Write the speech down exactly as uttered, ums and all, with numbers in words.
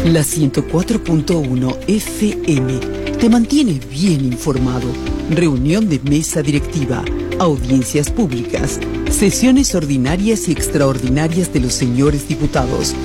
La ciento cuatro punto uno F M te mantiene bien informado. Reunión de mesa directiva, audiencias públicas, sesiones ordinarias y extraordinarias de los señores diputados,